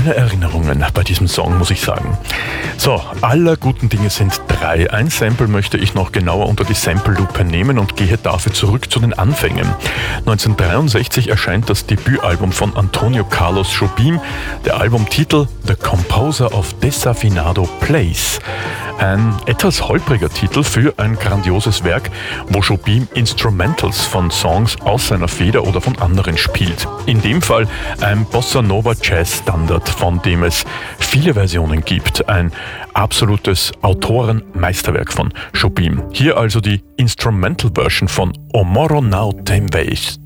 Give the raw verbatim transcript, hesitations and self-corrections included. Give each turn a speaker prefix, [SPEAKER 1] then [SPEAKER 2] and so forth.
[SPEAKER 1] schöne Erinnerungen bei diesem Song, muss ich sagen. So, aller guten Dinge sind drei. Ein Sample möchte ich noch genauer unter die Sample-Lupe nehmen und gehe dafür zurück zu den Anfängen. neunzehnhundertdreiundsechzig erscheint das Debütalbum von Antonio Carlos Jobim, der Albumtitel The Composer of Desafinado Plays. Ein etwas holpriger Titel für ein grandioses Werk, wo Jobim Instrumentals von Songs aus seiner Feder oder von anderen spielt. In dem Fall ein Bossa Nova Jazz Standard, von dem es viele Versionen gibt. Ein absolutes Autorenmeisterwerk von Jobim. Hier also die Instrumental Version von O Moro Não Tem Vez.